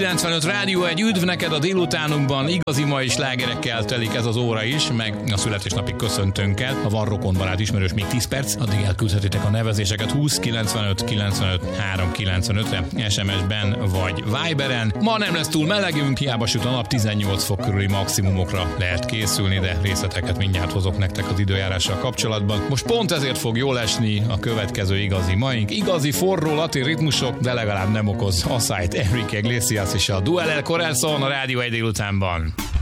95 Rádió egy üdv neked a délutánunkban, igazi mai slágerekkel telik ez az óra is, meg a születésnapi köszöntőnkkel. Ha van rokonbarát ismerős, még 10 perc, addig elküldhetitek a nevezéseket 20 95 95 395-re, SMS-ben vagy Viberen. Ma nem lesz túl melegünk, hiába süt a nap, 18 fok körüli maximumokra lehet készülni, de részleteket mindjárt hozok nektek az időjárással kapcsolatban. Most pont ezért fog jól esni a következő igazi maink. Igazi forró latin ritmusok, de legalább nem okoz asszályt. Enrique Iglesias és a Duel El Corazón a Rádió egy délutánban.